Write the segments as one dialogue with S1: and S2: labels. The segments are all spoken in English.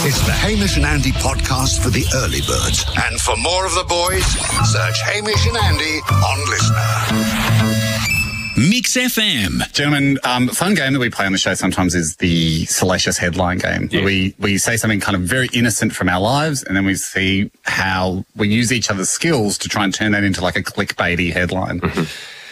S1: It's the Hamish and Andy podcast for the early birds. And for more of the boys, search Hamish and Andy on Listener.
S2: Mix FM.
S3: Gentlemen, fun game that we play on the show sometimes is the salacious headline game. Yeah. We say something kind of very innocent from our lives, and then we see how we use each other's skills to try and turn that into like a clickbaity headline. Mm-hmm.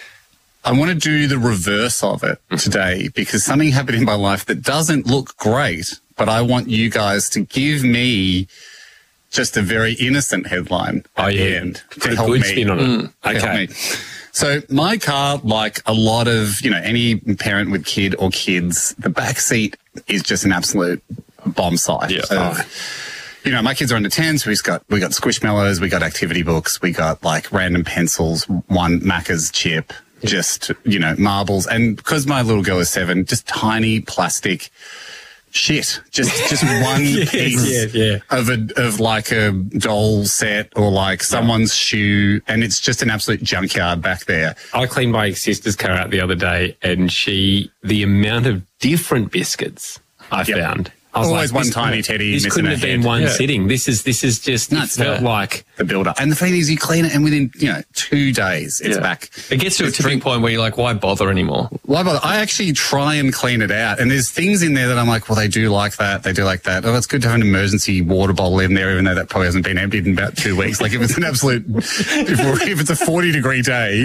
S3: I want to do the reverse of it today because something happened in my life that doesn't look great, but I want you guys to give me just a very innocent headline at the end to help me.
S4: Spin on it. Okay.
S3: So my car, like a lot of, any parent with kid or kids, the back seat is just an absolute bomb site.
S4: Yeah.
S3: My kids are under 10, so we got Squishmallows, we got activity books, we got like random pencils, one Macca's chip, just, marbles. And because my little girl is 7, just tiny plastic shit. Just one piece of like a doll set or like someone's shoe, and it's just an absolute junkyard back there.
S4: I cleaned my sister's car out the other day, and the amount of different biscuits I found. I was
S3: always one tiny teddy.
S4: This couldn't have been one sitting. This is just it felt like
S3: the builder. And the thing is, you clean it, and within 2 days, it's back.
S5: It gets to a tipping point where you're like, why bother anymore?
S3: Why bother? I actually try and clean it out, and there's things in there that I'm like, well, they do like that. They do like that. Oh, it's good to have an emergency water bottle in there, even though that probably hasn't been emptied in about 2 weeks. Like if it's an absolute, if it's a 40-degree day,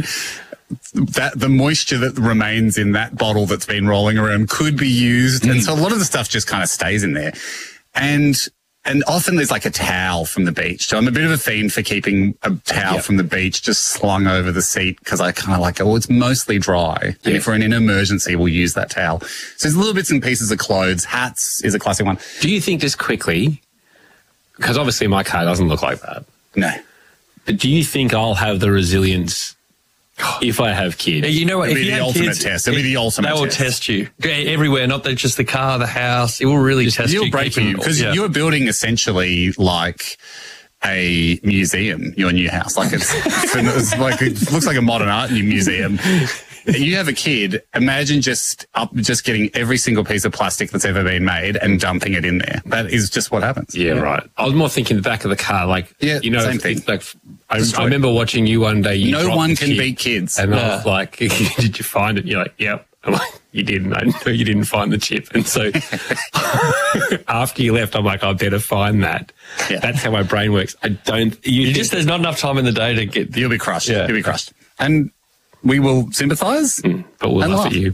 S3: that the moisture that remains in that bottle that's been rolling around could be used. And so a lot of the stuff just kind of stays in there. And often there's like a towel from the beach. So I'm a bit of a fiend for keeping a towel from the beach just slung over the seat because I kind of like, it's mostly dry. And if we're in an emergency, we'll use that towel. So there's little bits and pieces of clothes. Hats is a classic one.
S4: Do you think, just quickly, because obviously my car doesn't look like that.
S3: No.
S4: But do you think I'll have the resilience if I have kids?
S5: You know what?
S3: It'll be the ultimate test. It'll be the ultimate test.
S5: They will test you everywhere, not just the car, the house. It will really test you.
S3: It'll break you because you're building essentially like a museum, your new house. Like it's like it looks like a modern art museum. You have a kid, imagine just getting every single piece of plastic that's ever been made and dumping it in there. That is just what happens.
S4: Yeah, right. I was more thinking the back of the car, like,
S3: same thing.
S4: Like, I remember watching you one day.
S3: No one can beat kids.
S4: And I was like, did you find it? You're like, yep. I'm like, you didn't. I know you didn't find the chip. And so after you left, I'm like, I better find that. Yeah. That's how my brain works.
S5: There's not enough time in the day to get.
S3: You'll be crushed. Yeah. You'll be crushed. And we will sympathise,
S4: but we'll laugh at you.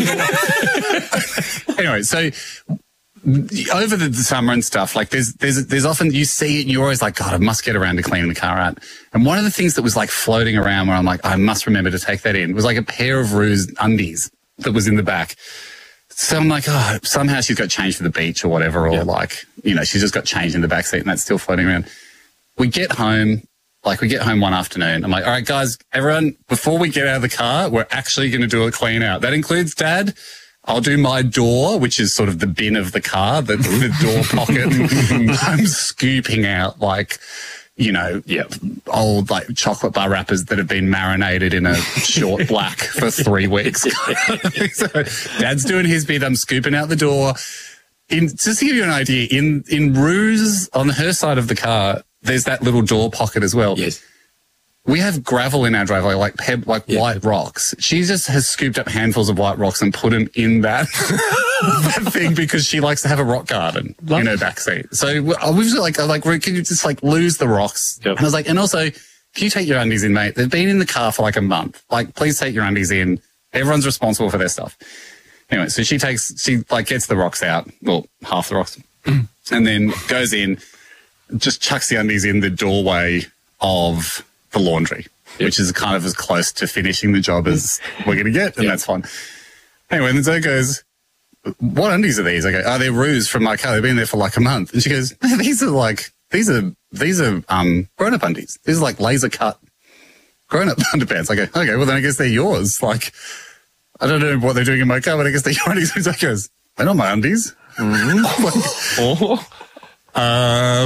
S3: Anyway, so over the summer and stuff, like there's often you see it and you're always like, God, I must get around to cleaning the car out. And one of the things that was like floating around where I'm like, I must remember to take that in was like a pair of Rue's undies that was in the back. So I'm like, somehow she's got changed for the beach or whatever, or like, she's just got changed in the back seat and that's still floating around. We get home one afternoon. I'm like, all right, guys, everyone, before we get out of the car, we're actually going to do a clean out. That includes Dad. I'll do my door, which is sort of the bin of the car, the door pocket. I'm scooping out old like chocolate bar wrappers that have been marinated in a short black for 3 weeks. So Dad's doing his bit. I'm scooping out the door. Just to give you an idea, in Rue's, on her side of the car, there's that little door pocket as well.
S4: Yes.
S3: We have gravel in our driveway, like white rocks. She just has scooped up handfuls of white rocks and put them in that thing because she likes to have a rock garden in her backseat. So I was like, can you just like lose the rocks? Yep. And I was like, and also, can you take your undies in, mate? They've been in the car for like a month. Like, please take your undies in. Everyone's responsible for their stuff. Anyway, so she gets the rocks out, well, half the rocks, and then goes in, just chucks the undies in the doorway of the laundry, which is kind of as close to finishing the job as we're going to get, and that's fine. Anyway, and then Zoe goes, what undies are these? I go, they're Rue's from my car. They've been there for like a month. And she goes, these are grown-up undies. These are like laser-cut grown-up underpants. I go, okay, well then I guess they're yours. Like, I don't know what they're doing in my car, but I guess they're your undies. And Zoe goes, they're not my undies. Well,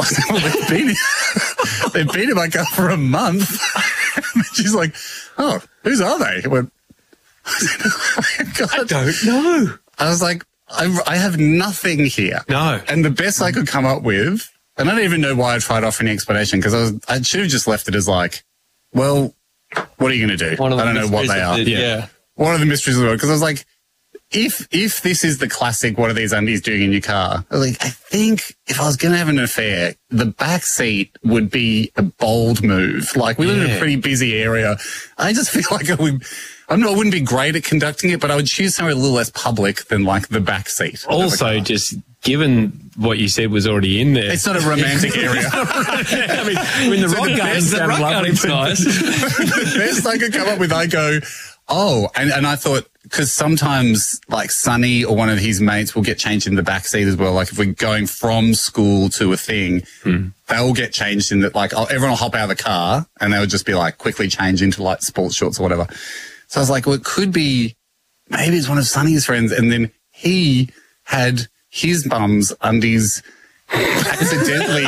S3: they've been in my car for a month. She's like, whose are they? I went,
S5: I don't know.
S3: I was like, I have nothing here.
S5: No.
S3: And the best I could come up with, and I don't even know why I tried offering an explanation, because I should have just left it as like, well, what are you going to do? I don't know what they are.
S5: Yeah.
S3: One of the mysteries of the world. Because I was like, if this is the classic, what are these undies doing in your car? I was like, I think if I was going to have an affair, the back seat would be a bold move. Like, we live in a pretty busy area. I just feel like I wouldn't be great at conducting it, but I would choose somewhere a little less public than like the back seat.
S4: Also, just given what you said was already in there.
S3: It's not a romantic area.
S4: I mean, the rock gardens sound lovely.
S5: Nice.
S3: The best I could come up with, I go, and I thought, because sometimes like Sonny or one of his mates will get changed in the back seat as well. Like if we're going from school to a thing, they'll get changed in that. Like everyone will hop out of the car and they'll just be like quickly change into like sports shorts or whatever. So I was like, well, it could be, maybe it's one of Sonny's friends. And then he had his mum's undies accidentally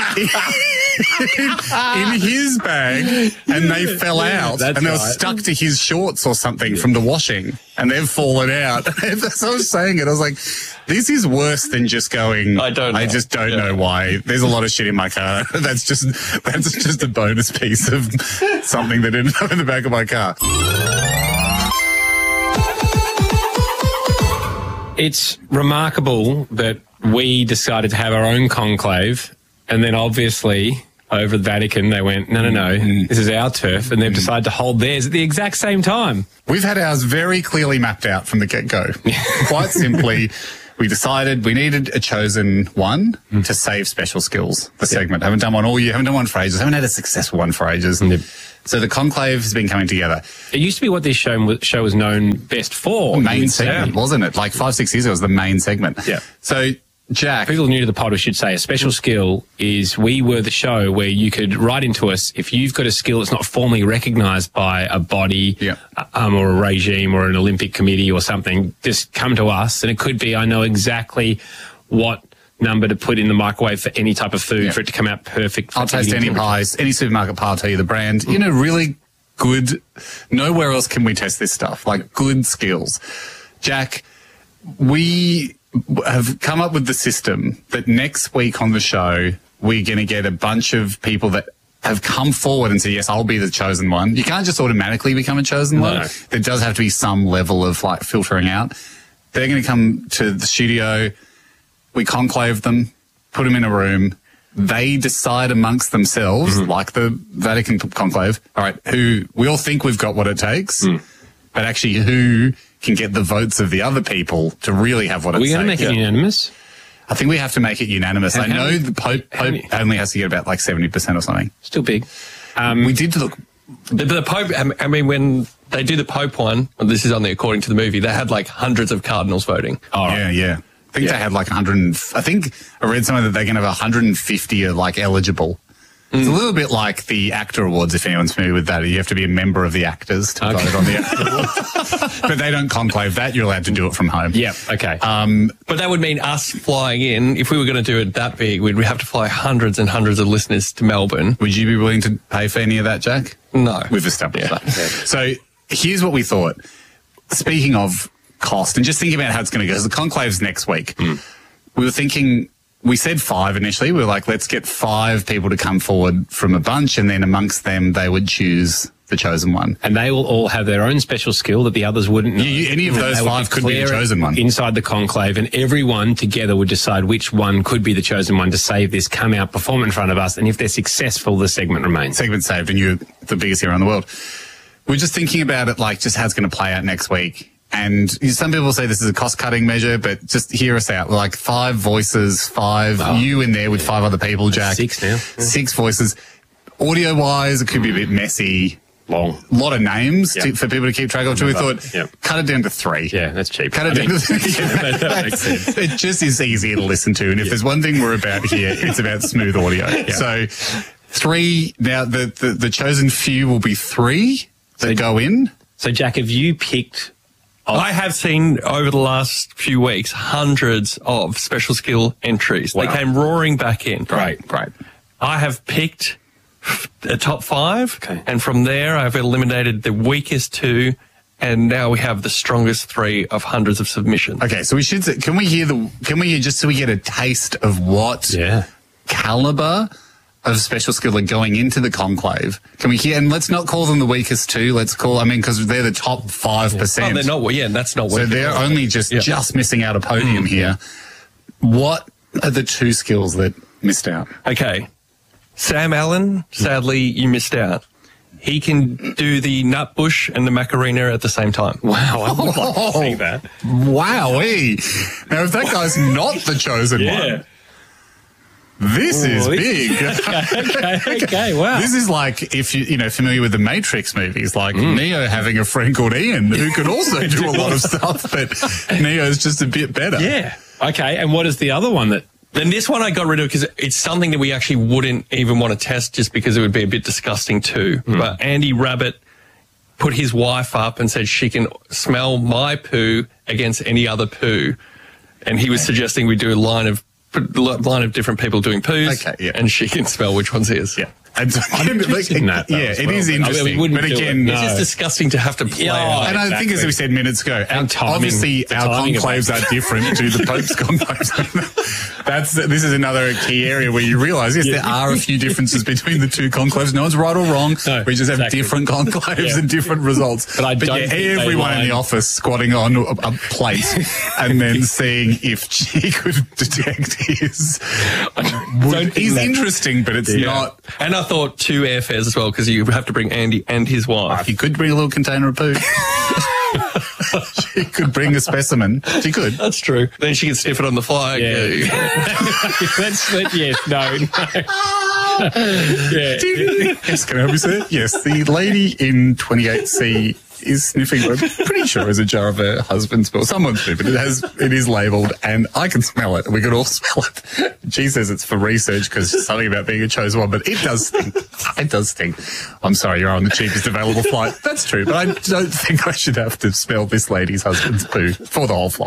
S3: in his bag, and they fell out, and they were stuck to his shorts or something from the washing, and they've fallen out. So I was saying it, I was like, this is worse than just going, I just don't know why. There's a lot of shit in my car. That's just a bonus piece of something that ended up in the back of my car.
S4: It's remarkable that we decided to have our own conclave, and then obviously over the Vatican they went, no, this is our turf, and they've decided to hold theirs at the exact same time.
S3: We've had ours very clearly mapped out from the get-go. Quite simply, we decided we needed a chosen one to save Special Skills, the segment. Haven't done one all year, haven't done one for ages, haven't had a successful one for ages. So the conclave has been coming together.
S4: It used to be what this show was known best for.
S3: Main segment, wasn't it? Like 5-6 years ago, it was the main segment.
S4: Yeah.
S3: So, Jack.
S4: People new to the pod, we should say, a special skill is we were the show where you could write into us if you've got a skill that's not formally recognised by a body or a regime or an Olympic committee or something, just come to us. And it could be, I know exactly what number to put in the microwave for any type of food for it to come out perfect.
S3: I'll taste any pies, any supermarket pie, I'll tell you the brand. You know, really good. Nowhere else can we test this stuff. Like good skills. Jack, we have come up with the system that next week on the show, we're going to get a bunch of people that have come forward and said, yes, I'll be the chosen one. You can't just automatically become a chosen one. There does have to be some level of like filtering out. They're going to come to the studio. We conclave them, put them in a room. They decide amongst themselves, like the Vatican conclave, all right, who we all think we've got what it takes, but actually who can get the votes of the other people to really have what it takes.
S4: Are we going to make it unanimous?
S3: I think we have to make it unanimous. I know the Pope only has to get about like 70% or something.
S4: Still big.
S3: We did look.
S5: The Pope, I mean, when they do the Pope one, and this is only according to the movie, they had like hundreds of cardinals voting.
S3: Oh, yeah. I think they had like 100. I think I read somewhere that they can have 150 are like eligible. It's a little bit like the actor awards, if anyone's familiar with that. You have to be a member of the actors to vote on the actor awards. But they don't conclave that. You're allowed to do it from home.
S4: Yeah, okay.
S5: But that would mean us flying in. If we were going to do it that big, we'd have to fly hundreds and hundreds of listeners to Melbourne.
S3: Would you be willing to pay for any of that, Jack?
S5: No.
S3: We've established that. So here's what we thought. Speaking of cost and just thinking about how it's going to go, the conclave's next week. We were thinking, we said 5 initially. We were like, let's get 5 people to come forward from a bunch, and then amongst them, they would choose the chosen one.
S4: And they will all have their own special skill that the others wouldn't know.
S3: Any of those 5 could be the chosen one.
S4: Inside the conclave, and everyone together would decide which one could be the chosen one to save this, come out, perform in front of us, and if they're successful, the segment remains.
S3: Segment saved, and you're the biggest hero in the world. We're just thinking about it like just how it's going to play out next week. And some people say this is a cost-cutting measure, but just hear us out. Like 5 voices, 5, you in there with 5 other people, Jack.
S4: 6 now.
S3: 6 voices. Audio-wise, it could be a bit messy.
S4: Long.
S3: A lot of names for people to keep track of. So we thought, cut it down to 3.
S4: Yeah, that's cheap.
S3: Cut it down to 3. That makes sense. It just is easier to listen to. And if there's one thing we're about here, it's about smooth audio. So 3, now the chosen few will be 3 that go in.
S4: So, Jack, have you picked...
S5: I have seen over the last few weeks hundreds of special skill entries. Wow. They came roaring back in.
S3: Right.
S5: I have picked a top 5, and from there I've eliminated the weakest 2 and now we have the strongest 3 of hundreds of submissions.
S3: Okay, so can we hear just so we get a taste of what caliber of special skill are going into the conclave? Can we hear, and let's not call them the weakest 2, because they're the top 5%.
S5: Oh, they're not, that's not what.
S3: So they're only just missing out a podium here. What are the 2 skills that missed out?
S5: Okay. Sam Allen, sadly, you missed out. He can do the nut bush and the Macarena at the same time.
S4: Wow, I would like to see that.
S3: Wowee. Now, if that guy's not the chosen one, this is big.
S4: Okay, wow.
S3: This is like, if you're familiar with the Matrix movies, like Neo having a friend called Ian who could also do a lot of stuff, but Neo's just a bit better.
S4: Yeah. Okay, and what is the other one that...
S5: Then this one I got rid of because it's something that we actually wouldn't even want to test just because it would be a bit disgusting too. But Andy Rabbit put his wife up and said she can smell my poo against any other poo. And he was suggesting we do a line of different people doing poos, and she can smell which one's his.
S3: Yeah. It is interesting. But again,
S5: it's just disgusting to have to play out.
S3: And I think, as we said minutes ago, obviously our conclaves are different to the Pope's conclaves. This is another key area where you realise, yes, there are a few differences between the 2 conclaves. No one's right or wrong. No, we just have different conclaves and different results. But everyone in the office squatting on a plate and then seeing if she could detect his. He's interesting, but it's not.
S5: And I thought 2 airfares as well, because you have to bring Andy and his wife.
S3: You could bring a little container of poo. She could bring a specimen. She could.
S5: That's true. Then she could sniff it on the fly.
S4: Yes, no.
S3: Yes, can I help you, sir? Yes, the lady in 28C is sniffing what I'm pretty sure is a jar of her husband's pill. Someone's pill, but it is labelled, and I can smell it. We can all smell it. She says it's for research because it's something about being a chosen one, but it does stink. It does stink. I'm sorry, you're on the cheapest available flight. That's true, but I don't think I should have to smell this lady's husband's poo for the whole flight.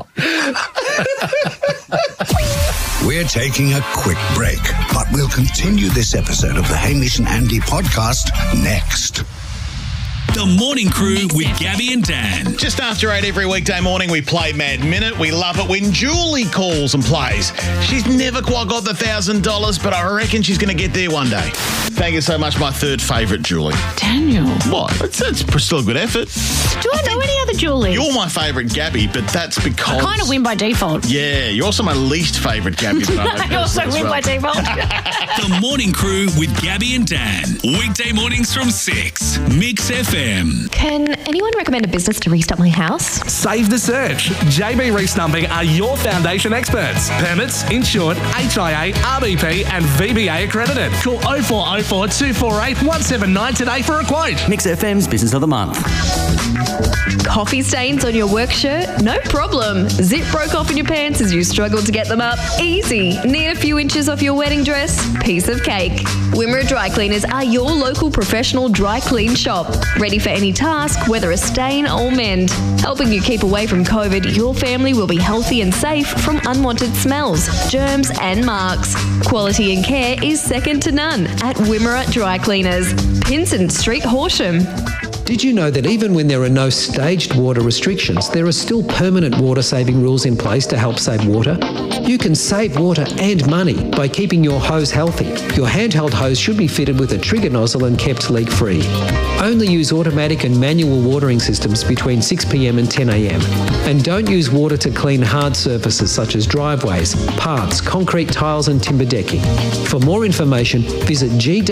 S1: We're taking a quick break, but we'll continue this episode of the Hamish and Andy podcast next.
S2: The Morning Crew with Gabby and Dan.
S6: Just after 8 every weekday morning, we play Mad Minute. We love it when Julie calls and plays. She's never quite got the $1,000, but I reckon she's going to get there one day. Thank you so much, my 3rd favourite, Julie.
S7: Daniel.
S6: What? It's still a good effort.
S7: Do I know any other Julie?
S6: You're my favourite Gabby, but that's because...
S7: I kind of win by default.
S6: Yeah, you're also my least favourite Gabby.
S7: I also win by default.
S2: The Morning Crew with Gabby and Dan. Weekday mornings from 6. Mix FM.
S8: Can anyone recommend a business to restart my house?
S9: Save the search. JB Restumping are your foundation experts. Permits, insured, HIA, RBP and VBA accredited. Call 0404 248 179 today for a quote.
S10: Mix FM's Business of the Month.
S8: Coffee stains on your work shirt? No problem. Zip broke off in your pants as you struggled to get them up? Easy. Need a few inches off your wedding dress? Piece of cake. Wimmera Dry Cleaners are your local professional dry clean shop. Ready for any task, whether a stain or mend. Helping you keep away from COVID, your family will be healthy and safe from unwanted smells, germs and marks. Quality and care is second to none at Wimmera Dry Cleaners. Pinsent Street, Horsham.
S11: Did you know that even when there are no staged water restrictions, there are still permanent water-saving rules in place to help save water? You can save water and money by keeping your hose healthy. Your handheld hose should be fitted with a trigger nozzle and kept leak-free. Only use automatic and manual watering systems between 6 p.m. and 10 a.m. And don't use water to clean hard surfaces such as driveways, paths, concrete tiles and timber decking. For more information, visit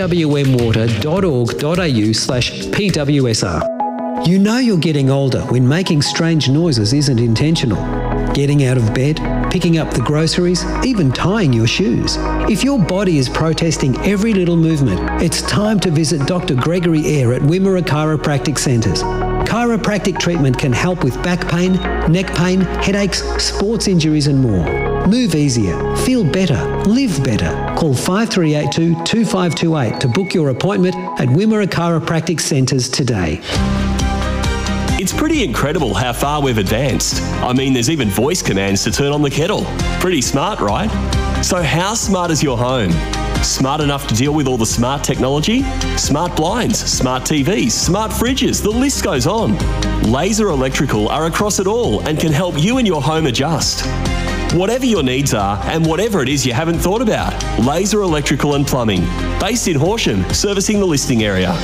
S11: gwmwater.org.au/PWSR. You know you're getting older when making strange noises isn't intentional. Getting out of bed, picking up the groceries, even tying your shoes. If your body is protesting every little movement, it's time to visit Dr. Gregory Eyre at Wimmera Chiropractic Centres. Chiropractic treatment can help with back pain, neck pain, headaches, sports injuries and more. Move easier, feel better, live better. Call 5382-2528 to book your appointment at Wimmera Chiropractic Centres today.
S12: It's pretty incredible how far we've advanced. I mean, there's even voice commands to turn on the kettle. Pretty smart, right? So how smart is your home? Smart enough to deal with all the smart technology? Smart blinds, smart TVs, smart fridges, the list goes on. Laser Electrical are across it all and can help you and your home adjust. Whatever your needs are and whatever it is you haven't thought about, Laser Electrical and Plumbing. Based in Horsham, servicing the listing area.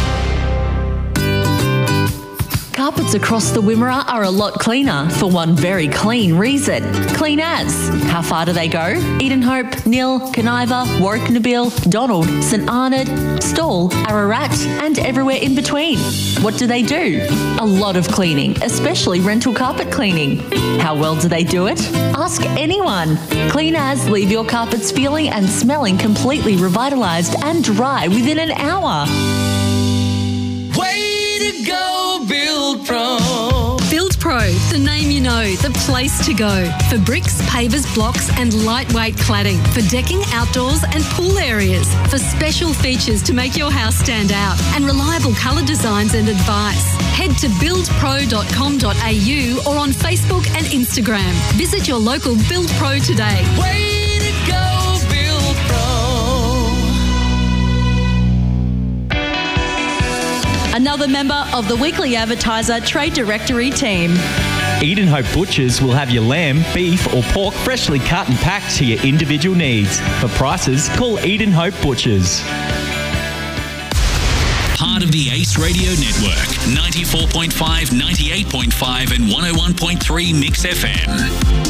S13: Carpets across the Wimmera are a lot cleaner for one very clean reason. Clean as. How far do they go? Edenhope, Nil, Caniva, Warwick Nabil, Donald, St Arnaud, Stawell, Ararat and everywhere in between. What do? A lot of cleaning, especially rental carpet cleaning. How well do they do it? Ask anyone. Clean as leave your carpets feeling and smelling completely revitalised and dry within an hour.
S14: Way to go, Build Pro.
S15: Build Pro, the name you know, the place to go. For bricks, pavers, blocks and lightweight cladding. For decking, outdoors and pool areas. For special features to make your house stand out. And reliable colour designs and advice. Head to buildpro.com.au or on Facebook and Instagram. Visit your local Build Pro today.
S14: Way to go, Build Pro.
S13: Another member of the Weekly Advertiser Trade Directory team.
S16: Edenhope Butchers will have your lamb, beef or pork freshly cut and packed to your individual needs. For prices, call Edenhope Butchers.
S2: Part of the Ace Radio Network, 94.5, 98.5 and 101.3 Mix FM.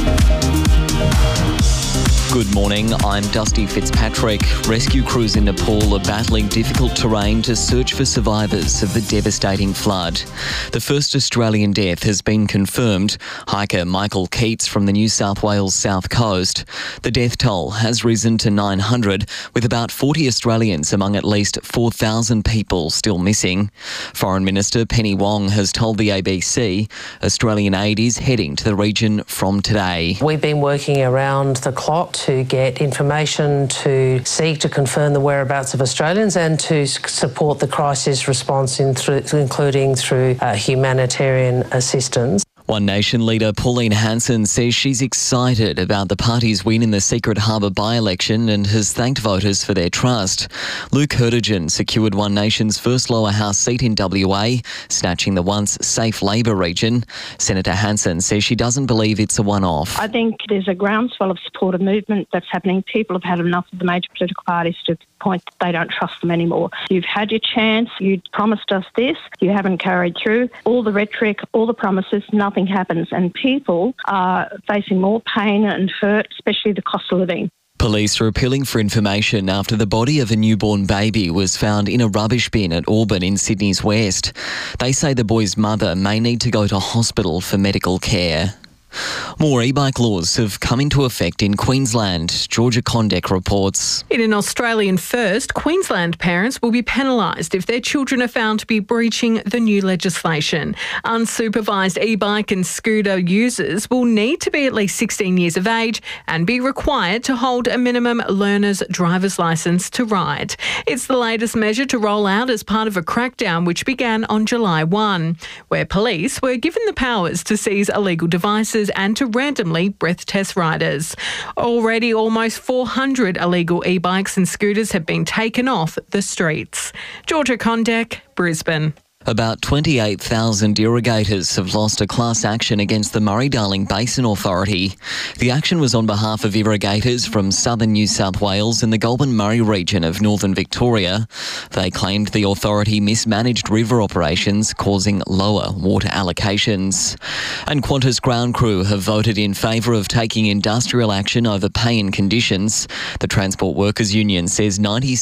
S17: Good morning, I'm Dusty Fitzpatrick. Rescue crews in Nepal are battling difficult terrain to search for survivors of the devastating flood. The first Australian death has been confirmed. Hiker Michael Keats from the New South Wales South Coast. The death toll has risen to 900, with about 40 Australians among at least 4,000 people still missing. Foreign Minister Penny Wong has told the ABC Australian aid is heading to the region from today.
S18: We've been working around the clock to get information to seek to confirm the whereabouts of Australians and to support the crisis response, including through humanitarian assistance.
S17: One Nation leader Pauline Hanson says she's excited about the party's win in the Secret Harbour by-election and has thanked voters for their trust. Luke Hertigan secured One Nation's first lower house seat in WA, snatching the once safe Labor region. Senator Hanson says she doesn't believe it's a one-off.
S19: I think there's a groundswell of supportive movement that's happening. People have had enough of the major political parties to the point that they don't trust them anymore. You've had your chance. You promised us this. You haven't carried through. All the rhetoric, all the promises, nothing happens, and people are facing more pain and hurt, especially the cost of living.
S17: Police are appealing for information after the body of a newborn baby was found in a rubbish bin at Auburn in Sydney's west. They say the boy's mother may need to go to hospital for medical care. More e-bike laws have come into effect in Queensland. Georgia Condek reports.
S20: In an Australian first, Queensland parents will be penalised if their children are found to be breaching the new legislation. Unsupervised e-bike and scooter users will need to be at least 16 years of age and be required to hold a minimum learner's driver's licence to ride. It's the latest measure to roll out as part of a crackdown which began on July 1, where police were given the powers to seize illegal devices and to randomly breath test riders. Already almost 400 illegal e-bikes and scooters have been taken off the streets. Georgia Condek, Brisbane.
S17: About 28,000 irrigators have lost a class action against the Murray-Darling Basin Authority. The action was on behalf of irrigators from southern New South Wales and the Goulburn-Murray region of northern Victoria. They claimed the authority mismanaged river operations, causing lower water allocations. And Qantas ground crew have voted in favour of taking industrial action over pay and conditions. The Transport Workers Union says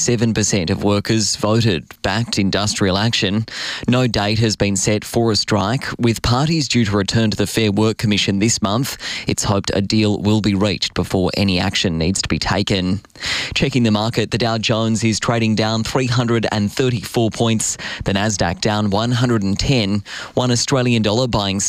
S17: 97% of workers backed industrial action. No date has been set for a strike. With parties due to return to the Fair Work Commission this month, it's hoped a deal will be reached before any action needs to be taken. Checking the market, the Dow Jones is trading down 334 points, the Nasdaq down 110, one Australian dollar buying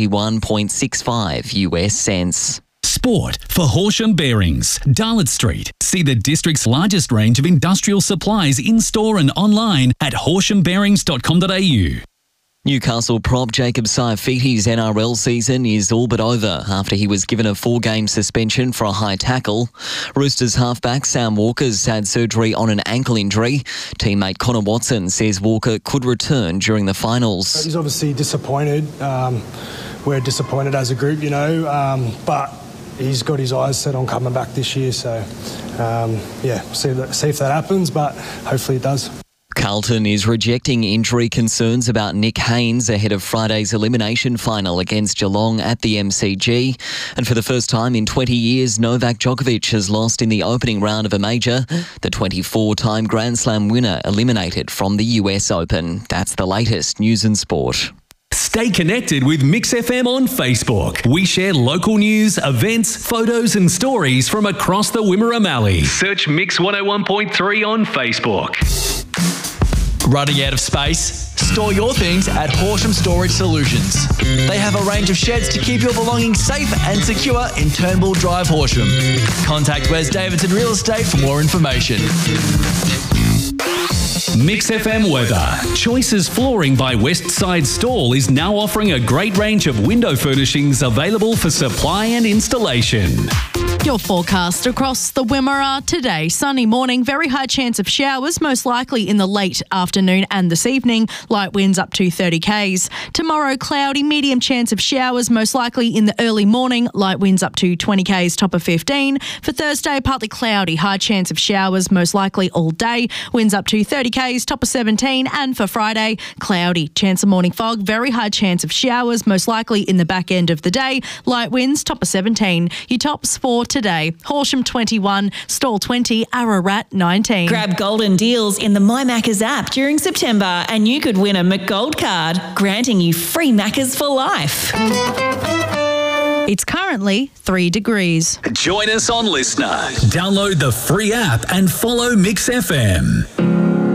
S17: 71.65 US cents.
S2: Sport for Horsham Bearings, Darlot Street. See the district's largest range of industrial supplies in-store and online at horshambearings.com.au.
S17: Newcastle prop Jacob Saifiti's NRL season is all but over after he was given a 4-game suspension for a high tackle. Roosters halfback Sam Walker's had surgery on an ankle injury. Teammate Connor Watson says Walker could return during the finals.
S21: He's obviously disappointed. We're disappointed as a group, but he's got his eyes set on coming back this year. So, see if that happens, but hopefully it does.
S17: Carlton is rejecting injury concerns about Nick Haynes ahead of Friday's elimination final against Geelong at the MCG. And for the first time in 20 years, Novak Djokovic has lost in the opening round of a major. The 24-time Grand Slam winner eliminated from the US Open. That's the latest news and sport.
S22: Stay connected with Mix FM on Facebook. We share local news, events, photos and stories from across the Wimmera Mallee. Search Mix 101.3 on Facebook.
S23: Running out of space? Store your things at Horsham Storage Solutions. They have a range of sheds to keep your belongings safe and secure in Turnbull Drive, Horsham. Contact Wes Davidson Real Estate for more information.
S22: Mix FM weather. Choices Flooring by Westside Stall is now offering a great range of window furnishings available for supply and installation.
S24: Your forecast across the Wimmera today. Sunny morning, very high chance of showers, most likely in the late afternoon and this evening. Light winds up to 30 k's. Tomorrow, cloudy, medium chance of showers, most likely in the early morning. Light winds up to 20 k's, top of 15. For Thursday, partly cloudy, high chance of showers, most likely all day. Winds up to 30 k's, top of 17. And for Friday, cloudy, chance of morning fog, very high chance of showers, most likely in the back end of the day. Light winds, top of 17. Your tops for today: Horsham 21, Stawell 20, Ararat 19.
S25: Grab golden deals in the My Maccas app during September and you could win a McGold card, granting you free Maccas for life.
S24: It's currently 3 degrees.
S22: Join us on Listener. Download the free app and follow Mix FM.